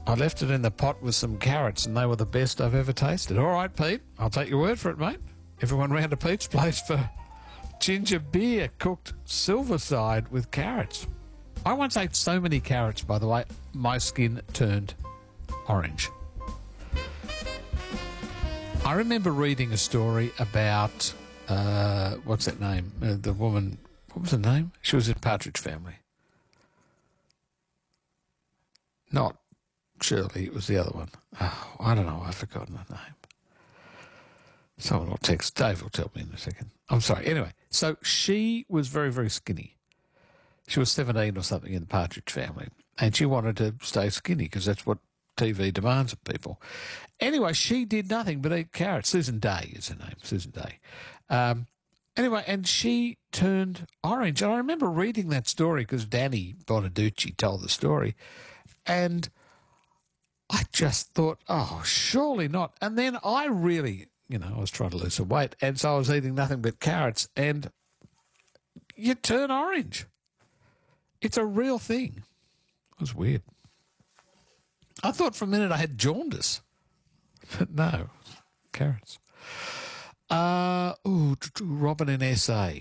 I left it in the pot with some carrots and they were the best I've ever tasted. All right, Pete, I'll take your word for it, mate. Everyone round to Pete's place for ginger beer cooked silverside with carrots. I once ate so many carrots, by the way, my skin turned orange. I remember reading a story about, what's that name? The woman, what was her name? She was in Partridge Family. Not Shirley, it was the other one. Oh, I don't know, I've forgotten her name. Someone will text. Dave will tell me in a second. I'm sorry. Anyway, so she was very, very skinny. She was 17 or something in the Partridge Family. And she wanted to stay skinny because that's what TV demands of people. Anyway, she did nothing but eat carrots. Susan Day is her name, Susan Day. Anyway, and she turned orange. And I remember reading that story because Danny Bonaducci told the story. And I just thought, oh, surely not. And then I really, I was trying to lose some weight. And so I was eating nothing but carrots. And you turn orange. It's a real thing. It was weird. I thought for a minute I had jaundice. But no, carrots. Robin in SA.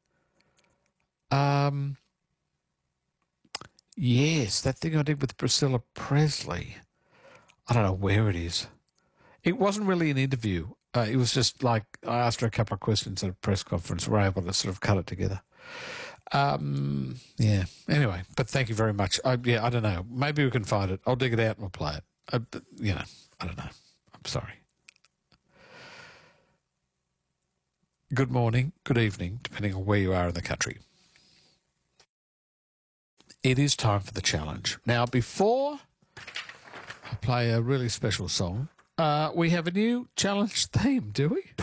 Yes, that thing I did with Priscilla Presley. I don't know where it is. It wasn't really an interview. It was just like I asked her a couple of questions at a press conference. We're able to sort of cut it together. Yeah. Anyway, but thank you very much. I don't know. Maybe we can find it. I'll dig it out and we'll play it. I don't know. I'm sorry. Good morning, good evening, depending on where you are in the country. It is time for the challenge. Now, before I play a really special song, we have a new challenge theme, do we?